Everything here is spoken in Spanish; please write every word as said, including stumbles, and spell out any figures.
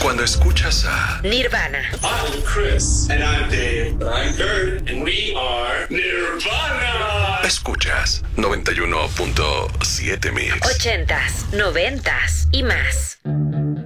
Cuando escuchas a Nirvana. I'm Chris. And I'm Dave. I'm Kurt. And we are Nirvana. Escuchas noventa y uno punto siete Mix. Ochentas, noventas y más.